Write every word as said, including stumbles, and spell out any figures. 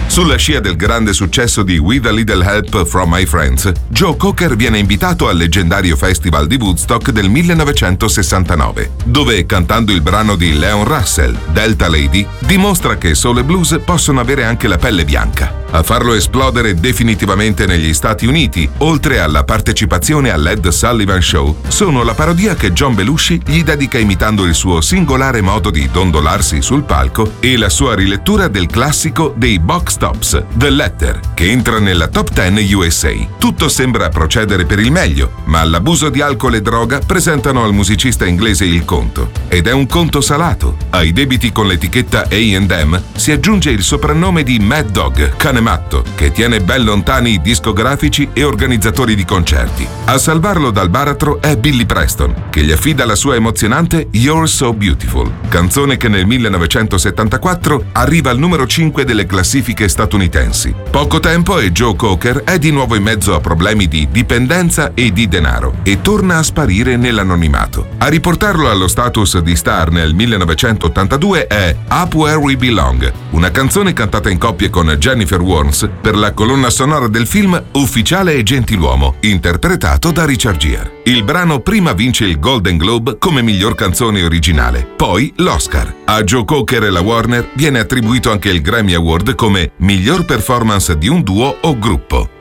Sulla scia del grande successo di With a Little Help from My Friends, Joe Cocker viene invitato al leggendario Festival di Woodstock del millenovecentosessantanove, dove, cantando il brano di Leon Russell, Delta Lady, dimostra che soul e blues possono avere anche la pelle bianca. A farlo esplodere definitivamente negli Stati Uniti, oltre alla partecipazione all'Ed Sullivan Show, sono la parodia che John Belushi gli dedica imitando il suo singolare modo di dondolarsi sul palco e la sua rilettura del classico dei Box Tops, The Letter, che entra nella top dieci U S A. Tutto sembra procedere per il meglio, ma l'abuso di alcol e droga presentano al musicista inglese il conto. Ed è un conto salato. Ai debiti con l'etichetta A and M si aggiunge il soprannome di Mad Dog, cane matto, che tiene ben lontani i discografici e organizzatori di concerti. A salvarlo dal baratro è Billy Preston, che gli affida la sua emozionante You're So Beautiful, canzone che nel millenovecentosettantaquattro arriva al numero cinque delle classifiche statunitensi. Poco tempo e Joe Cocker è di nuovo in mezzo a problemi di dipendenza e di denaro e torna a sparire nell'anonimato. A riportarlo allo status di star nel millenovecentottantadue è Up Where We Belong, una canzone cantata in coppia con Jennifer Warnes per la colonna sonora del film Ufficiale e Gentiluomo, interpretato da Richard Gere. Il brano prima vince il Golden Globe come miglior canzone originale, poi l'Oscar. A Joe Cocker e la Warner viene attribuito anche il Grammy Award come miglior performance di un duo o gruppo.